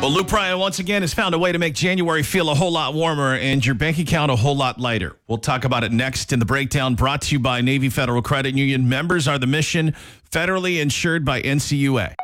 Well, Luke Bryan once again has found a way to make January feel a whole lot warmer and your bank account a whole lot lighter. We'll talk about it next in the breakdown, brought to you by Navy Federal Credit Union. Members are the mission, federally insured by NCUA.